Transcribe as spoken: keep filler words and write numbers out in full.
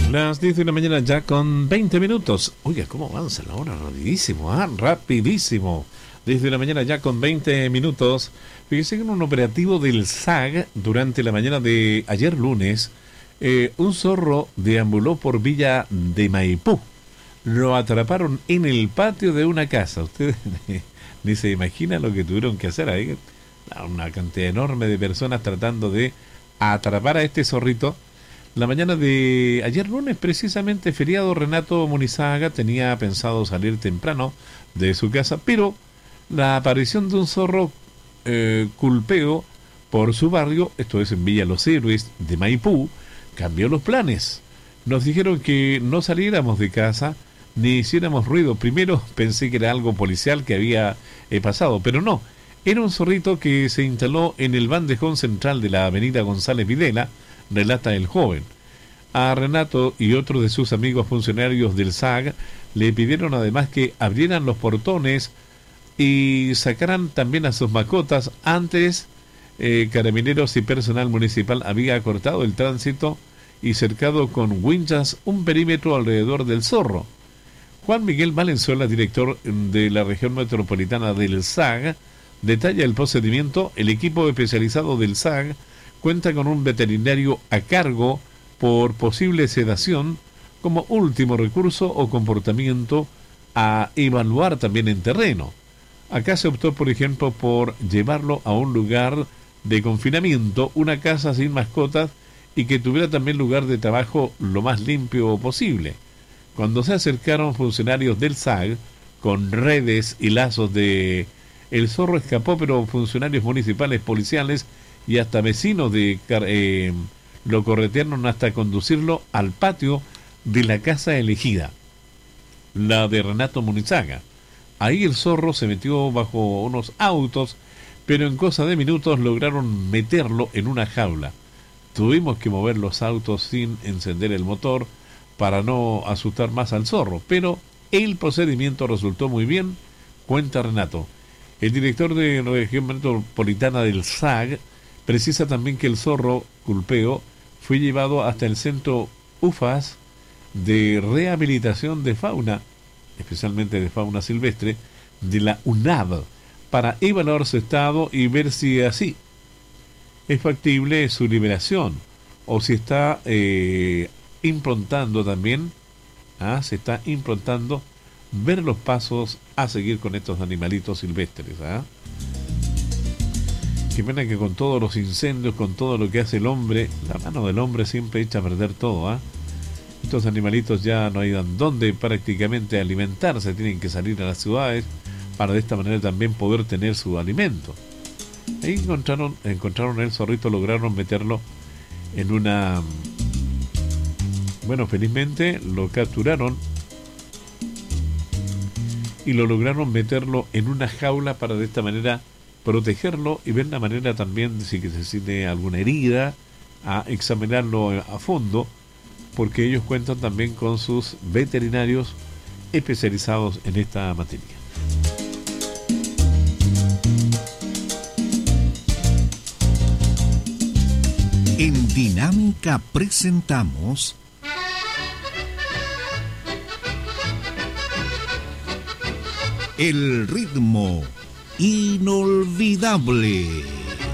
Las diez de la mañana ya con veinte minutos. Oiga, ¿cómo avanza la hora? Rapidísimo, ¿ah? Rapidísimo. diez de la mañana ya con veinte minutos. Fíjese que en un operativo del S A G durante la mañana de ayer lunes, eh, un zorro deambuló por Villa de Maipú. Lo atraparon en el patio de una casa. Ustedes ni se imaginan lo que tuvieron que hacer ahí. Una cantidad enorme de personas tratando de atrapar a este zorrito. La mañana de ayer lunes, precisamente feriado, Renato Munizaga tenía pensado salir temprano de su casa, pero la aparición de un zorro eh, culpeo por su barrio, esto es en Villa Los Héroes de Maipú, cambió los planes. Nos dijeron que no saliéramos de casa ni hiciéramos ruido. Primero pensé que era algo policial que había eh, pasado, pero no. Era un zorrito que se instaló en el bandejón central de la avenida González Videla, relata el joven. A Renato y otros de sus amigos funcionarios del S A G le pidieron además que abrieran los portones y sacaran también a sus mascotas. Antes, eh, carabineros y personal municipal había cortado el tránsito y cercado con winchas un perímetro alrededor del zorro. Juan Miguel Valenzuela, director de la región metropolitana del S A G, detalla el procedimiento. El equipo especializado del S A G cuenta con un veterinario a cargo por posible sedación como último recurso o comportamiento a evaluar también en terreno. Acá se optó, por ejemplo, por llevarlo a un lugar de confinamiento, una casa sin mascotas y que tuviera también lugar de trabajo lo más limpio posible. Cuando se acercaron funcionarios del S A G con redes y lazos de... El zorro escapó, pero funcionarios municipales, policiales y hasta vecinos de eh, lo corretearon hasta conducirlo al patio de la casa elegida, la de Renato Munizaga. Ahí el zorro se metió bajo unos autos, pero en cosa de minutos lograron meterlo en una jaula. Tuvimos que mover los autos sin encender el motor para no asustar más al zorro, pero el procedimiento resultó muy bien, cuenta Renato. El director de la región metropolitana del S A G precisa también que el zorro culpeo fue llevado hasta el centro U F A S de rehabilitación de fauna, especialmente de fauna silvestre, de la U N A B, para evaluar su estado y ver si así es factible su liberación o si está eh, improntando también, ¿ah? se está improntando ver los pasos a seguir con estos animalitos silvestres. ¿ah? Qué pena que con todos los incendios, con todo lo que hace el hombre, la mano del hombre siempre echa a perder todo. ¿ah? Estos animalitos ya no hay dónde prácticamente alimentarse, tienen que salir a las ciudades para de esta manera también poder tener su alimento. Ahí encontraron, encontraron el zorrito, lograron meterlo en una... Bueno, felizmente lo capturaron y lo lograron meterlo en una jaula para de esta manera protegerlo y ver la manera también de si que se tiene alguna herida, a examinarlo a fondo, porque ellos cuentan también con sus veterinarios especializados en esta materia. En Dinámica presentamos El ritmo inolvidable.